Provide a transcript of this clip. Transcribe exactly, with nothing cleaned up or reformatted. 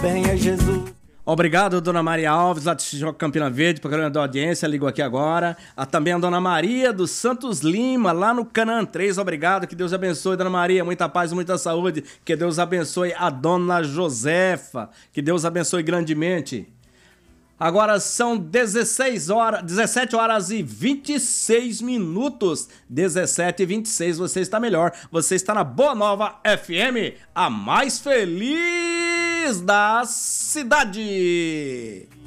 bem é Jesus. Obrigado, dona Maria Alves, lá de Tijuca, Campina Verde, programa da audiência, ligou aqui agora. A, também a dona Maria dos Santos Lima, lá no Canaã três, obrigado, que Deus abençoe, dona Maria, muita paz, muita saúde, que Deus abençoe a dona Josefa, que Deus abençoe grandemente. Agora são dezesseis horas, dezessete horas e vinte e seis minutos, dezessete e vinte e seis, você está melhor, você está na Boa Nova F M, a mais feliz da cidade.